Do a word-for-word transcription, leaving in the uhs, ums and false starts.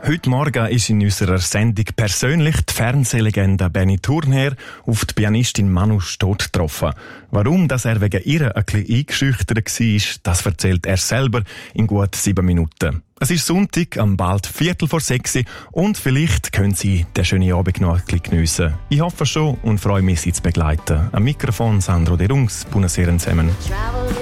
Heute Morgen ist in unserer Sendung persönlich die Fernsehlegende Benny Thurnherr auf die Pianistin Manu Stott getroffen. Warum dass er wegen ihr ein bisschen eingeschüchtert war, das erzählt er selber in gut sieben Minuten. Es ist Sonntag, am bald Viertel vor sechs und vielleicht können Sie den schönen Abend noch ein bisschen geniessen. Ich hoffe schon und freue mich, Sie zu begleiten. Am Mikrofon Sandro De Rungs. Buonasera zusammen.